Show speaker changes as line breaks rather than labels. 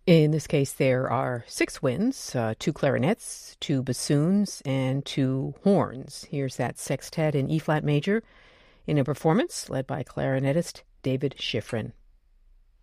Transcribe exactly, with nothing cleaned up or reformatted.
In this case, there are six winds, uh, two clarinets, two bassoons, and two horns. Here's that sextet in E-flat major in a performance led by clarinetist David Schifrin.